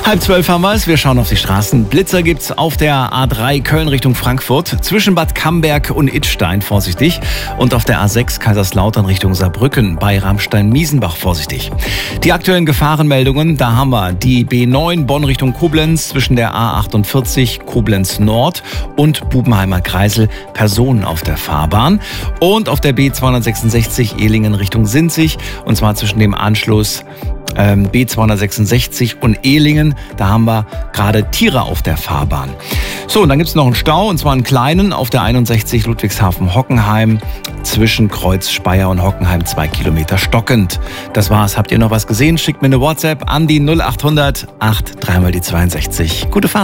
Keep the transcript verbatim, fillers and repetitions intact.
Halb zwölf haben wir es. Wir schauen auf die Straßen. Blitzer gibt's auf der A drei Köln Richtung Frankfurt. Zwischen Bad Camberg und Idstein vorsichtig. Und auf der A sechs Kaiserslautern Richtung Saarbrücken bei Ramstein-Miesenbach vorsichtig. Die aktuellen Gefahrenmeldungen, da haben wir die B neun Bonn Richtung Koblenz zwischen der A achtundvierzig Koblenz Nord und Bubenheimer Kreisel. Personen auf der Fahrbahn. Und auf der B zweihundertsechsundsechzig Ehlingen Richtung Sinzig. Und zwar zwischen dem Anschluss B zweihundertsechsundsechzig und Ehlingen, da haben wir gerade Tiere auf der Fahrbahn. So, und dann gibt es noch einen Stau, und zwar einen kleinen auf der einundsechzig Ludwigshafen-Hockenheim zwischen Kreuz Speyer und Hockenheim, zwei Kilometer stockend. Das war's. Habt ihr noch was gesehen? Schickt mir eine WhatsApp an die null achthundert acht drei mal die zweiundsechzig. Gute Fahrt.